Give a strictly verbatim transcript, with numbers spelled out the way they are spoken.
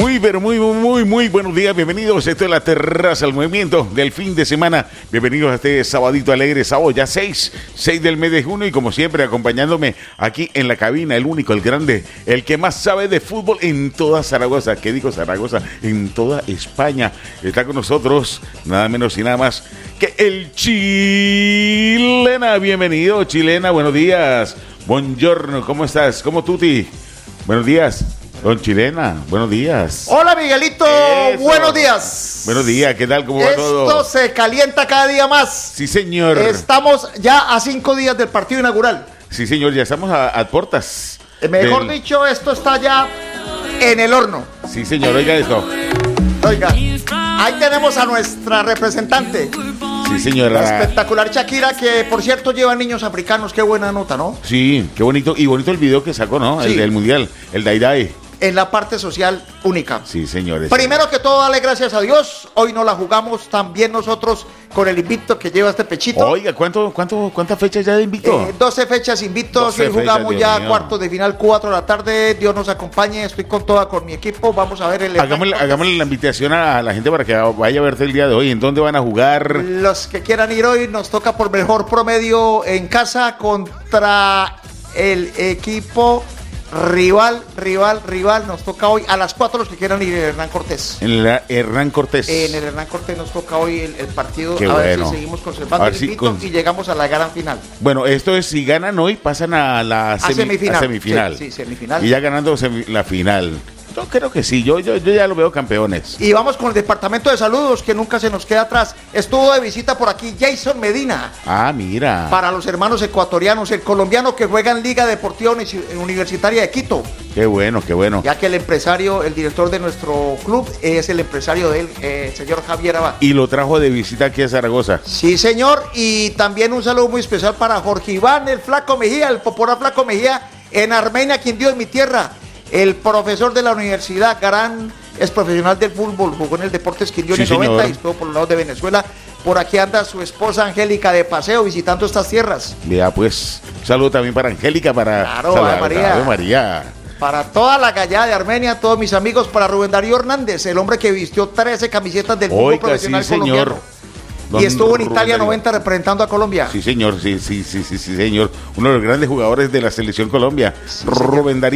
Muy, pero muy, muy, muy buenos días. Bienvenidos. Esto es La Terraza, el movimiento del fin de semana. Bienvenidos a este sabadito alegre, sábado ya seis, seis del mes de junio. Y como siempre, acompañándome aquí en la cabina, el único, el grande, el que más sabe de fútbol en toda Zaragoza. ¿Qué dijo Zaragoza? En toda España. Está con nosotros, nada menos y nada más que el Chilena. Bienvenido, Chilena. Buenos días. Buongiorno. ¿Cómo estás? ¿Cómo tuti? Buenos días. Don Chilena, buenos días. Hola, Miguelito, Eso. Buenos días. Buenos días, ¿qué tal? ¿Cómo va Esto todo? Esto se calienta cada día más. Sí, señor. Estamos ya a cinco días del partido inaugural. Sí, señor, ya estamos a, a puertas. Mejor del... dicho, esto está ya en el horno. Sí, señor, oiga esto. Oiga, ahí tenemos a nuestra representante. Sí, señora. La espectacular Shakira, que por cierto lleva niños africanos. Qué buena nota, ¿no? Sí, qué bonito. Y bonito el video que sacó, ¿no? Sí. El del mundial, el Dai Dai. En la parte social única. Sí, señores. Primero que todo, dale gracias a Dios. Hoy no la jugamos también nosotros con el invicto que lleva este pechito. Oiga, ¿cuánto, cuánto, ¿cuántas fechas ya de invicto? Eh, doce fechas invictos. doce Hoy jugamos fechas, ya mío. cuartos de final, cuatro de la tarde. Dios nos acompañe. Estoy con toda, con mi equipo. Vamos a ver el... Hagámosle, hagámosle la invitación a la gente para que vaya a verte el día de hoy. ¿En dónde van a jugar? Los que quieran ir hoy, nos toca por mejor promedio en casa contra el equipo... Rival, rival, rival, nos toca hoy a las cuatro los que quieran ir en Hernán Cortés. En la Hernán Cortés. En el Hernán Cortés nos toca hoy el, el partido. Qué a ver bueno. si seguimos conservando el si invicto con... y llegamos a la gran final. Bueno, esto es si ganan hoy, pasan a la semi... a semifinal. A semifinal. Sí, sí, semifinal. Y ya ganando semi... la final. Yo creo que sí, yo, yo, yo ya lo veo campeones. Y vamos con el departamento de saludos que nunca se nos queda atrás. Estuvo de visita por aquí Jason Medina. Ah, mira. Para los hermanos ecuatorianos, el colombiano que juega en Liga Deportiva Universitaria de Quito. Qué bueno, qué bueno. Ya que el empresario, el director de nuestro club es el empresario del eh, señor Javier Abad. Y lo trajo de visita aquí a Zaragoza. Sí, señor. Y también un saludo muy especial para Jorge Iván, el Flaco Mejía, el popular Flaco Mejía, en Armenia, quien dio en mi tierra. El profesor de la universidad, gran es profesional del fútbol, jugó en el Deportes Quindío en sí, el noventa señor. y estuvo por los lados de Venezuela. Por aquí anda su esposa Angélica de paseo visitando estas tierras. Vea, pues, un saludo también para Angélica, para Claro, Ave María. Ave María. Para toda la gallada de Armenia, todos mis amigos, para Rubén Darío Hernández, el hombre que vistió trece camisetas del fútbol Oiga, profesional sí, señor. colombiano. Don Y estuvo en Rubén Italia Darío. noventa representando a Colombia. Sí, señor, sí, sí, sí, sí, sí, señor. Uno de los grandes jugadores de la selección Colombia, Sí, Rubén Darío.